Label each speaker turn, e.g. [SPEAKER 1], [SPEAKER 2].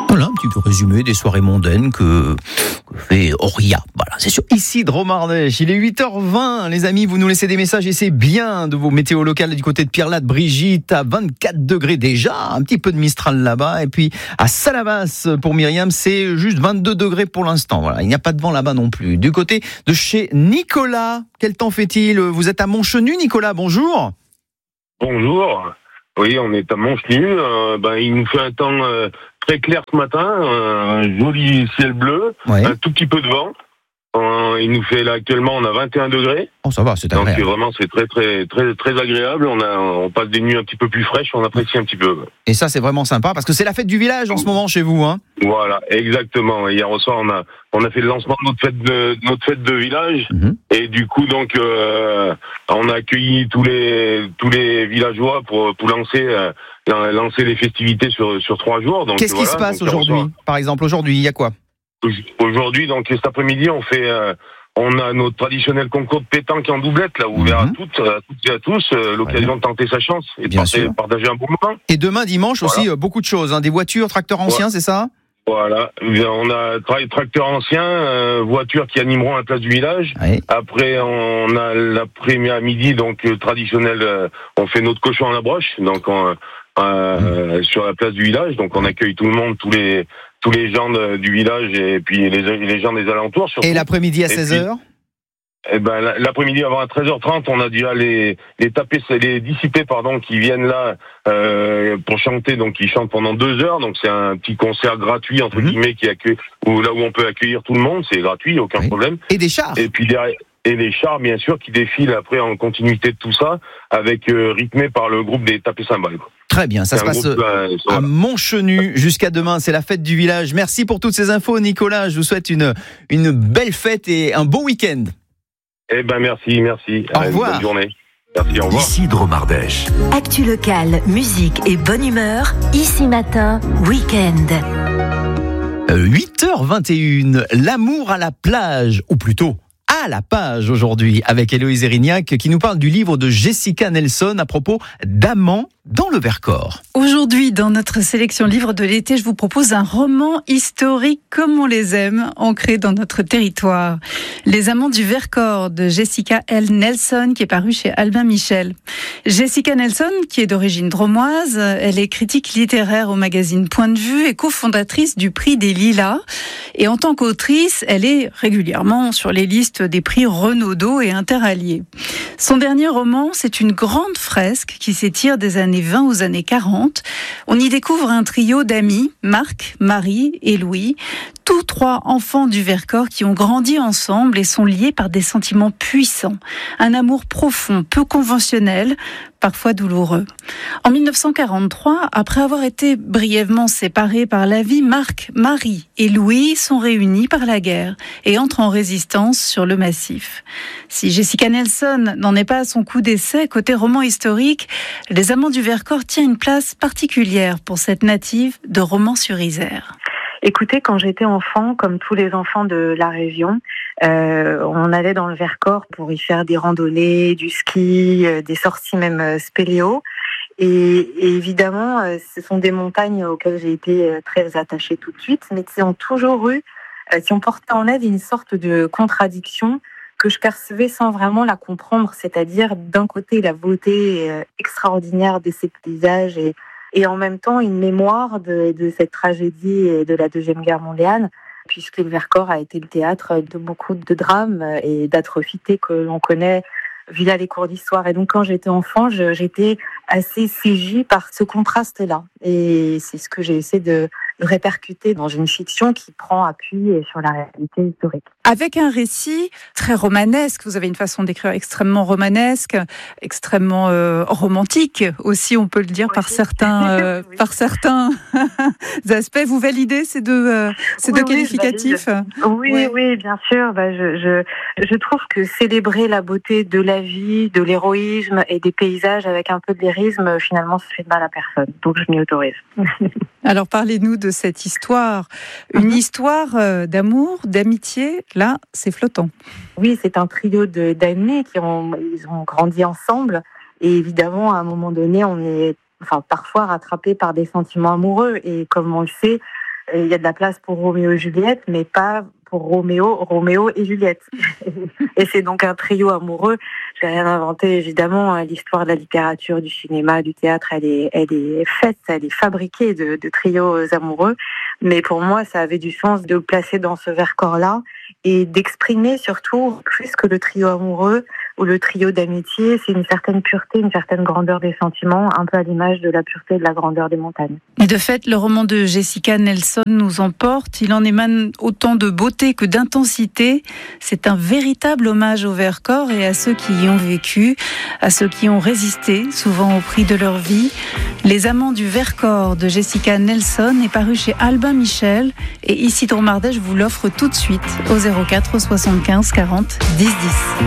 [SPEAKER 1] Voilà, un petit peu résumé des soirées mondaines que fait Auria. Voilà, c'est sûr. Ici de Romardèche, il est 8h20. Les amis, vous nous laissez des messages et c'est bien de vos météos locales du côté de Pierrelatte. Brigitte à 24 degrés déjà, un petit peu de Mistral là-bas. Et puis à Salavas pour Myriam, c'est juste 22 degrés pour l'instant. Voilà, il n'y a pas de vent là-bas non plus. Du côté de chez Nicolas, quel temps fait-il ? Vous êtes à Montchenu, Nicolas, bonjour.
[SPEAKER 2] Bonjour. Oui, on est à Montchenu. Il nous fait un temps très clair ce matin, un joli ciel bleu,
[SPEAKER 1] Ouais.
[SPEAKER 2] un tout petit peu de vent. Il nous fait là actuellement, on a 21 degrés.
[SPEAKER 1] Oh, ça va, c'est
[SPEAKER 2] Donc
[SPEAKER 1] agréable.
[SPEAKER 2] vraiment, c'est très très très très agréable. On passe des nuits un petit peu plus fraîches, on apprécie un petit peu.
[SPEAKER 1] Et ça, c'est vraiment sympa parce que c'est la fête du village en ce moment chez vous, hein.
[SPEAKER 2] Voilà, exactement. Hier au soir, on a fait le lancement de notre fête de village.
[SPEAKER 1] Mhm.
[SPEAKER 2] Et du coup, donc, on a accueilli tous les villageois pour lancer les festivités sur 3 jours. Donc,
[SPEAKER 1] Qu'est-ce qui se passe aujourd'hui ? Par exemple, aujourd'hui, il y a quoi ?
[SPEAKER 2] Aujourd'hui, donc, cet après-midi, on a notre traditionnel concours de pétanque en doublette, là, ouvert à toutes et à tous, l'occasion de tenter sa chance et
[SPEAKER 1] Bien sûr.
[SPEAKER 2] partager un bon moment.
[SPEAKER 1] Et demain, dimanche aussi, beaucoup de choses, hein. Des voitures, tracteurs anciens, c'est ça ?
[SPEAKER 2] Voilà, on a tracteurs anciens, voitures qui animeront la place du village.
[SPEAKER 1] Oui.
[SPEAKER 2] Après, on a l'après-midi, donc traditionnel, on fait notre cochon à la broche, donc sur la place du village. Donc on accueille tout le monde, tous les gens du village et puis les gens des alentours. Surtout.
[SPEAKER 1] Et l'après-midi à 16h ?
[SPEAKER 2] L'après-midi avant à 13h30, on a déjà les dissipés qui viennent là pour chanter, donc ils chantent pendant 2 heures, donc c'est un petit concert gratuit entre guillemets là où on peut accueillir tout le monde, c'est gratuit, aucun problème.
[SPEAKER 1] Et des chars ?
[SPEAKER 2] Et puis derrière, et les chars bien sûr qui défilent après en continuité de tout ça, avec rythmé par le groupe des tapés cymbales.
[SPEAKER 1] Très bien, ça se passe à Montchenu jusqu'à demain, c'est la fête du village. Merci pour toutes ces infos, Nicolas. Je vous souhaite une belle fête et un beau week-end.
[SPEAKER 2] Eh ben merci.
[SPEAKER 1] Au revoir.
[SPEAKER 2] Bonne journée. Merci, au revoir.
[SPEAKER 3] Ici de Romardèche.
[SPEAKER 4] Actu locale, musique et bonne humeur. Ici matin, week-end.
[SPEAKER 1] 8h21, l'amour à la plage, ou plutôt à la page aujourd'hui, avec Héloïse Erignac qui nous parle du livre de Jessica Nelson à propos d'amants dans le Vercors.
[SPEAKER 5] Aujourd'hui, dans notre sélection livre de l'été, je vous propose un roman historique comme on les aime, ancré dans notre territoire. Les Amants du Vercors de Jessica L. Nelson, qui est paru chez Albin Michel. Jessica Nelson, qui est d'origine dromoise, elle est critique littéraire au magazine Point de Vue et cofondatrice du prix des Lilas. Et en tant qu'autrice, elle est régulièrement sur les listes des prix Renaudot et Interalliés. Son dernier roman, c'est une grande fresque qui s'étire des années 20 aux années 40. On y découvre un trio d'amis, Marc, Marie et Louis, tous 3 enfants du Vercors qui ont grandi ensemble et sont liés par des sentiments puissants. Un amour profond, peu conventionnel, parfois douloureux. En 1943, après avoir été brièvement séparés par la vie, Marc, Marie et Louis sont réunis par la guerre et entrent en résistance sur le massif. Si Jessica Nelson n'en est pas à son coup d'essai, côté roman historique, Les Amants du Vercors tient une place particulière pour cette native de Romans-sur-Isère.
[SPEAKER 6] Écoutez, quand j'étais enfant, comme tous les enfants de la région, on allait dans le Vercors pour y faire des randonnées, du ski, des sorties même spéléo. Et évidemment, ce sont des montagnes auxquelles j'ai été très attachée tout de suite, mais qui ont toujours eu, qui ont porté en elles une sorte de contradiction que je percevais sans vraiment la comprendre, c'est-à-dire d'un côté la beauté extraordinaire de ces paysages et en même temps une mémoire de cette tragédie de la Deuxième Guerre mondiale, puisque le Vercors a été le théâtre de beaucoup de drames et d'atrocités que l'on connaît via les cours d'histoire. Et donc quand j'étais enfant, j'étais assez saisie par ce contraste-là. Et c'est ce que j'ai essayé de répercuter dans une fiction qui prend appui sur la réalité historique.
[SPEAKER 5] Avec un récit très romanesque, vous avez une façon d'écrire extrêmement romanesque, extrêmement romantique aussi, on peut le dire, par certains aspects. Vous validez ces deux qualificatifs ?
[SPEAKER 6] Oui, bien sûr. Je trouve que célébrer la beauté de la vie, de l'héroïsme et des paysages avec un peu de lyrisme, finalement, ça fait de mal à personne. Donc, je m'y autorise.
[SPEAKER 5] Alors, parlez-nous de cette histoire. Une histoire d'amour, d'amitié. Là, c'est flottant.
[SPEAKER 6] Oui, c'est un trio d'aînés ils ont grandi ensemble. Et évidemment, à un moment donné, on est parfois rattrapé par des sentiments amoureux. Et comme on le sait, il y a de la place pour Roméo et Juliette, mais pas pour Roméo et Juliette. Et c'est donc un trio amoureux. J'ai rien inventé, évidemment. L'histoire de la littérature, du cinéma, du théâtre, elle est faite, elle est fabriquée de trios amoureux. Mais pour moi, ça avait du sens de le placer dans ce Vercors-là et d'exprimer surtout, plus que le trio amoureux ou le trio d'amitié, c'est une certaine pureté, une certaine grandeur des sentiments, un peu à l'image de la pureté et de la grandeur des montagnes.
[SPEAKER 5] Et de fait, le roman de Jessica Nelson nous emporte. Il en émane autant de beauté que d'intensité. C'est un véritable hommage au Vercors et à ceux qui y ont vécu, à ceux qui ont résisté, souvent au prix de leur vie. Les Amants du Vercors de Jessica Nelson est paru chez Albin Michel. Et Isidore Mardet, je vous l'offre tout de suite au 04 75 40 10 10.